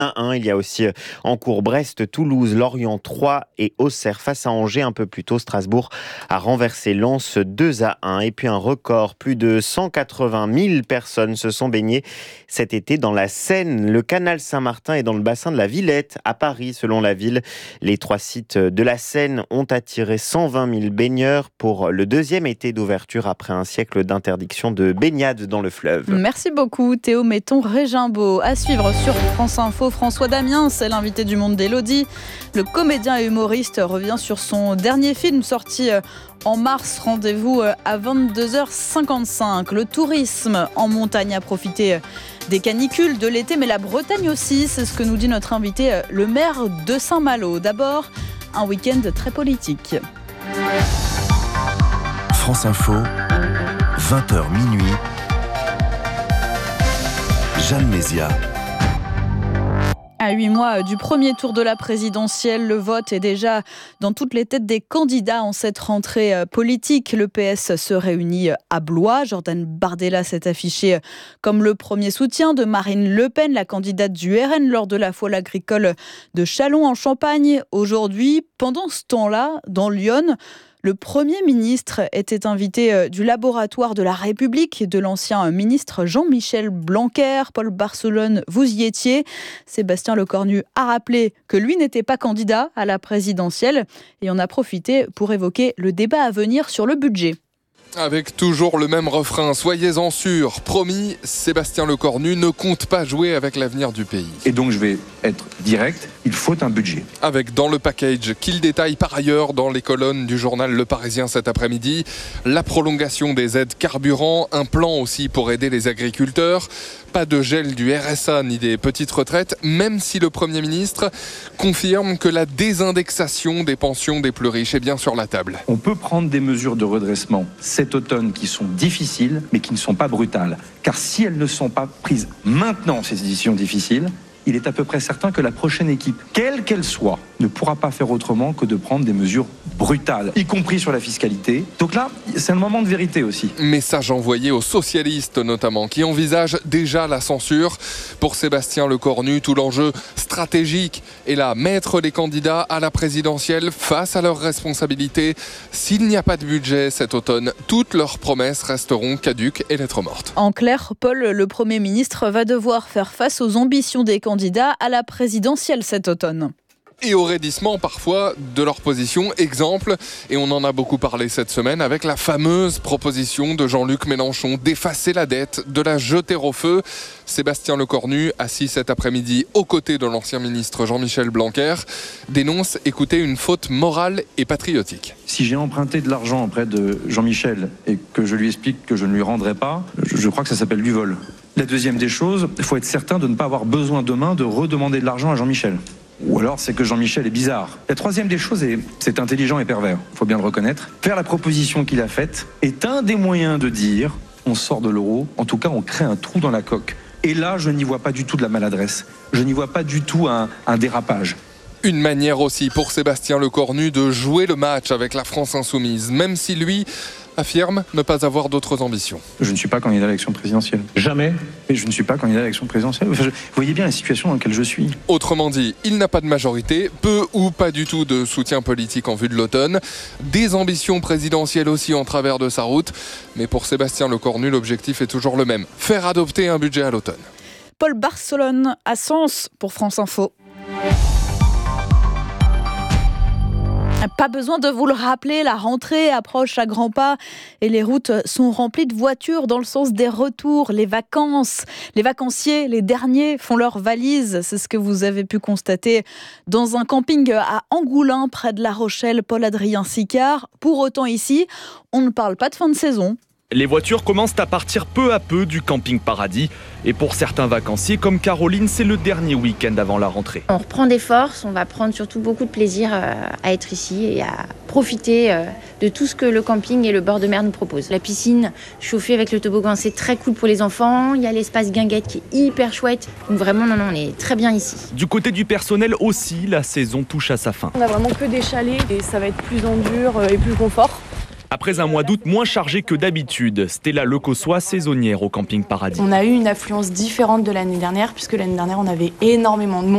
1-1. Il y a aussi en cours Brest, Toulouse, Lorient 3 et Auxerre face à Angers. Un peu plus tôt, Strasbourg a renversé Lens 2-1. Et puis un record, plus de 180 000 personnes se sont baignées cet été dans la Seine. Le canal Saint-Martin est dans le bassin de la Villette à Paris, selon la ville. Les 3 sites de la Seine ont attiré 120 000 baigneurs pour le deuxième été d'ouverture après un siècle d'interdiction de baignade dans le fleuve. Merci beaucoup Théo Metton-Régimbaud. À suivre sur France Info, François Damiens, c'est l'invité du Monde d'Élodie. Le comédien et humoriste revient sur son dernier film sorti en mars. Rendez-vous à 22h55. Le tourisme en montagne a profité des canicules de l'été, mais la Bretagne aussi, c'est ce que nous dit notre invité, le maire de Saint-Malo. D'abord, un week-end très politique. France Info, 20h minuit. Jeanne Mézia. À 8 mois du premier tour de la présidentielle, le vote est déjà dans toutes les têtes des candidats en cette rentrée politique. Le PS se réunit à Blois. Jordan Bardella s'est affiché comme le premier soutien de Marine Le Pen, la candidate du RN, lors de la foire agricole de Châlons en Champagne. Aujourd'hui, pendant ce temps-là, dans Lyon, le Premier ministre était invité du laboratoire de la République de l'ancien ministre Jean-Michel Blanquer. Paul Barcelone, vous y étiez. Sébastien Lecornu a rappelé que lui n'était pas candidat à la présidentielle et on a profité pour évoquer le débat à venir sur le budget. Avec toujours le même refrain, soyez-en sûrs, promis, Sébastien Lecornu ne compte pas jouer avec l'avenir du pays. Et donc je vais être direct, il faut un budget. Avec dans le package qu'il détaille par ailleurs dans les colonnes du journal Le Parisien cet après-midi, la prolongation des aides carburant, un plan aussi pour aider les agriculteurs, pas de gel du RSA ni des petites retraites, même si le Premier ministre confirme que la désindexation des pensions des plus riches est bien sur la table. On peut prendre des mesures de redressement cet automne qui sont difficiles, mais qui ne sont pas brutales. Car si elles ne sont pas prises maintenant, ces décisions difficiles, il est à peu près certain que la prochaine équipe, quelle qu'elle soit, ne pourra pas faire autrement que de prendre des mesures brutales, y compris sur la fiscalité. Donc là, c'est un moment de vérité aussi. Message envoyé aux socialistes notamment, qui envisagent déjà la censure. Pour Sébastien Lecornu, tout l'enjeu stratégique est là, mettre les candidats à la présidentielle face à leurs responsabilités. S'il n'y a pas de budget cet automne, toutes leurs promesses resteront caduques et lettres mortes. En clair, Paul, le Premier ministre va devoir faire face aux ambitions des candidats à la présidentielle cet automne. Et au raidissement parfois de leur position. Exemple, et on en a beaucoup parlé cette semaine, avec la fameuse proposition de Jean-Luc Mélenchon d'effacer la dette, de la jeter au feu. Sébastien Lecornu, assis cet après-midi aux côtés de l'ancien ministre Jean-Michel Blanquer, dénonce, écoutez, une faute morale et patriotique. Si j'ai emprunté de l'argent auprès de Jean-Michel et que je lui explique que je ne lui rendrai pas, je crois que ça s'appelle du vol. La deuxième des choses, il faut être certain de ne pas avoir besoin demain de redemander de l'argent à Jean-Michel. Ou alors c'est que Jean-Michel est bizarre. La troisième des choses, c'est intelligent et pervers, il faut bien le reconnaître. Faire la proposition qu'il a faite est un des moyens de dire on sort de l'euro, en tout cas on crée un trou dans la coque. Et là, je n'y vois pas du tout de la maladresse, je n'y vois pas du tout un dérapage. Une manière aussi pour Sébastien Lecornu de jouer le match avec la France insoumise, même si lui affirme ne pas avoir d'autres ambitions. Je ne suis pas candidat à l'élection présidentielle. Jamais. Mais je ne suis pas candidat à l'élection présidentielle. Vous voyez bien la situation dans laquelle je suis. Autrement dit, il n'a pas de majorité, peu ou pas du tout de soutien politique en vue de l'automne, des ambitions présidentielles aussi en travers de sa route. Mais pour Sébastien Lecornu, l'objectif est toujours le même, faire adopter un budget à l'automne. Paul Barcelone à Sens pour France Info. Pas besoin de vous le rappeler, la rentrée approche à grands pas et les routes sont remplies de voitures dans le sens des retours, les vacances. Les vacanciers, les derniers, font leurs valises. C'est ce que vous avez pu constater dans un camping à Angoulins, près de La Rochelle, Paul-Adrien Sicard. Pour autant ici, on ne parle pas de fin de saison. Les voitures commencent à partir peu à peu du camping Paradis. Et pour certains vacanciers comme Caroline, c'est le dernier week-end avant la rentrée. On reprend des forces, on va prendre surtout beaucoup de plaisir à être ici et à profiter de tout ce que le camping et le bord de mer nous proposent. La piscine chauffée avec le toboggan, c'est très cool pour les enfants. Il y a l'espace guinguette qui est hyper chouette. Donc vraiment, non, on est très bien ici. Du côté du personnel aussi, la saison touche à sa fin. On a vraiment que des chalets et ça va être plus en dur et plus confort. Après un mois d'août moins chargé que d'habitude, Stella Lecossois, saisonnière au camping Paradis. On a eu une affluence différente de l'année dernière, puisque l'année dernière, on avait énormément de monde.